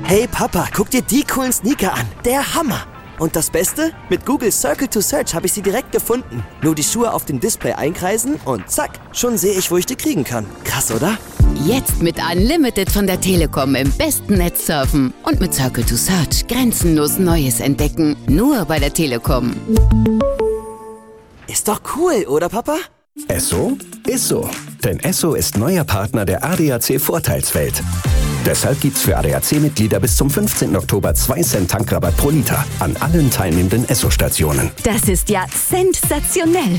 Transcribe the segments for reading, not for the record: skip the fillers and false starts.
Hey Papa, guck dir die coolen Sneaker an. Der Hammer. Und das Beste? Mit Google Circle to Search habe ich sie direkt gefunden. Nur die Schuhe auf dem Display einkreisen und zack, schon sehe ich, wo ich die kriegen kann. Krass, oder? Jetzt mit Unlimited von der Telekom im besten Netz surfen. Und mit Circle to Search grenzenlos Neues entdecken. Nur bei der Telekom. Ist doch cool, oder Papa? Esso ist so. Denn Esso ist neuer Partner der ADAC Vorteilswelt. Deshalb gibt's für ADAC-Mitglieder bis zum 15. Oktober 2 Cent Tankrabatt pro Liter an allen teilnehmenden Esso-Stationen. Das ist ja sensationell.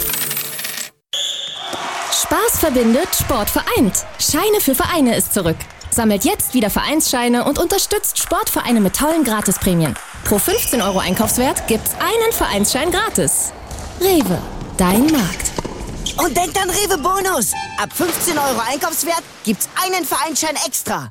Spaß verbindet, Sport vereint. Scheine für Vereine ist zurück. Sammelt jetzt wieder Vereinsscheine und unterstützt Sportvereine mit tollen Gratisprämien. Pro 15 € Einkaufswert gibt's einen Vereinsschein gratis. Rewe, dein Markt. Und denkt an Rewe Bonus. Ab 15 € Einkaufswert gibt's einen Vereinsschein extra.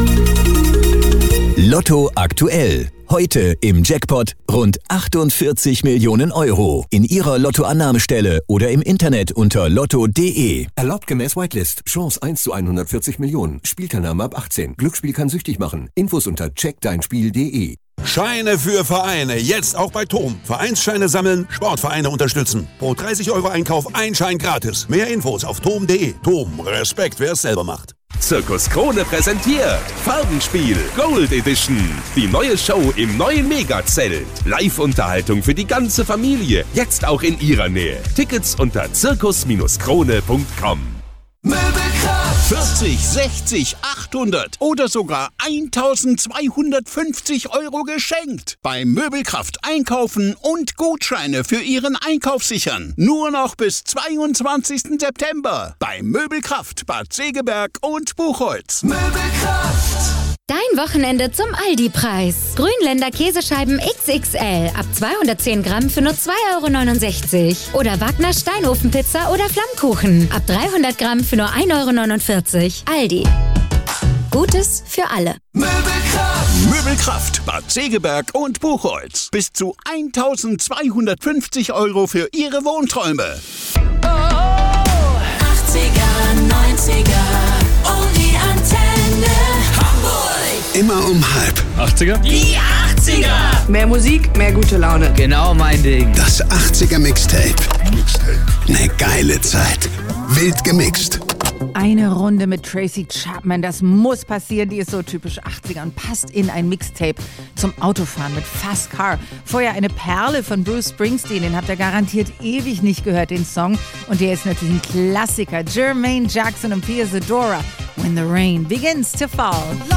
Lotto aktuell. Heute im Jackpot rund 48 Millionen Euro. In Ihrer Lottoannahmestelle oder im Internet unter lotto.de. Erlaubt gemäß Whitelist. Chance 1 zu 140 Millionen. Spielteilnahme ab 18. Glücksspiel kann süchtig machen. Infos unter checkdeinspiel.de. Scheine für Vereine, jetzt auch bei TOM. Vereinsscheine sammeln, Sportvereine unterstützen. Pro 30 € Einkauf ein Schein gratis. Mehr Infos auf tom.de. TOM, Respekt, wer es selber macht. Zirkus Krone präsentiert Farbenspiel Gold Edition. Die neue Show im neuen Megazelt. Live-Unterhaltung für die ganze Familie. Jetzt auch in Ihrer Nähe. Tickets unter zirkus-krone.com. Möbelkraft 40, 60, 800 oder sogar 1250 € geschenkt. Bei Möbelkraft einkaufen und Gutscheine für Ihren Einkauf sichern. Nur noch bis 22. September. Bei Möbelkraft Bad Segeberg und Buchholz. Möbelkraft. Dein Wochenende zum Aldi-Preis. Grünländer Käsescheiben XXL ab 210 Gramm für nur 2,69 € Oder Wagner Steinofenpizza oder Flammkuchen ab 300 Gramm für nur 1,49 € Aldi. Gutes für alle. Möbelkraft. Möbelkraft Bad Segeberg und Buchholz. Bis zu 1250 € für Ihre Wohnträume. Oh, 80er, 90er, oh die Antenne. Hamburg. Immer um 9:30. 80er? Die 80er! Mehr Musik, mehr gute Laune. Genau mein Ding. Das 80er Mixtape. Eine geile Zeit. Wild gemixt. Eine Runde mit Tracy Chapman, das muss passieren. Die ist so typisch 80er und passt in ein Mixtape zum Autofahren mit Fast Car. Vorher eine Perle von Bruce Springsteen, den habt ihr garantiert ewig nicht gehört, den Song. Und der ist natürlich ein Klassiker. Jermaine Jackson und Pia Zadora. When the rain begins to fall.